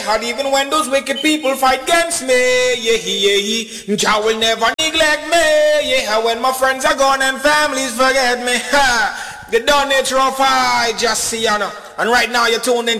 yeah. And even when those wicked people fight against me, yeah. Jah will never neglect me, yeah. When my friends are gone and families forget me, ha. The done nature of I just see, you know. And right now you're tuned in